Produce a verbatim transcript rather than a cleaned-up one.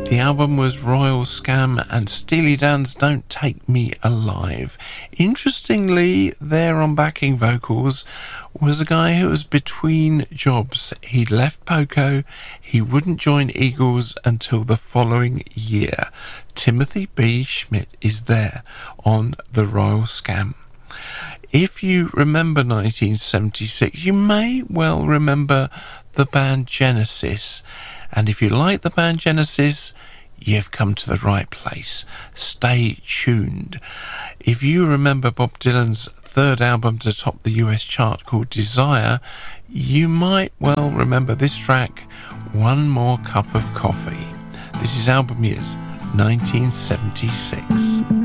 The album was Royal Scam and Steely Dan's Don't Take Me Alive. Interestingly, there on backing vocals was a guy who was between jobs. He'd left Poco, he wouldn't join Eagles until the following year. Timothy B. Schmidt is there on the Royal Scam. If you remember nineteen seventy-six, you may well remember the band Genesis. And if you like the band Genesis, you've come to the right place. Stay tuned. If you remember Bob Dylan's third album to top the U S chart called Desire, you might well remember this track, One More Cup of Coffee. This is album years nineteen seventy-six.